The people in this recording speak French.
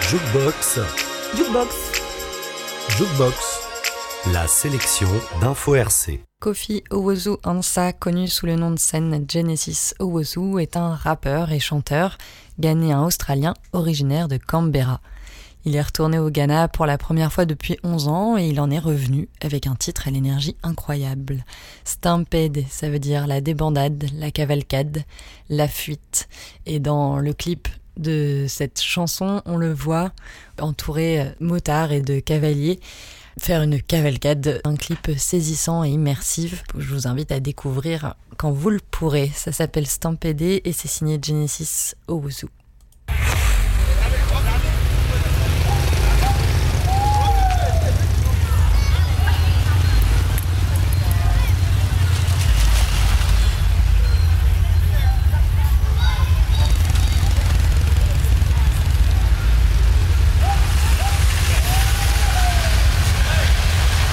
Jukebox, Jukebox. Jukebox, la sélection d'Info RC. Kofi Owusu-Ansah, connu sous le nom de scène Genesis Owusu, est un rappeur et chanteur ghanéen australien originaire de Canberra. Il est retourné au Ghana pour la première fois depuis 11 ans et il en est revenu avec un titre à l'énergie incroyable. Stampede, ça veut dire la débandade, la cavalcade, la fuite. Et dans le clip de cette chanson, on le voit entouré de motards et de cavaliers faire une cavalcade, un clip saisissant et immersif. Je vous invite à découvrir quand vous le pourrez. Ça s'appelle Stampede et c'est signé Genesis Owusu.